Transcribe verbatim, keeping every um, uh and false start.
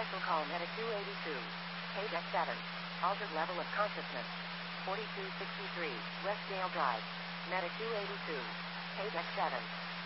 Special call Medic two eighty-two. Page X seven. Altered level of consciousness. forty-two sixty-three, Westdale Drive. Medic two eighty-two. Page X seven.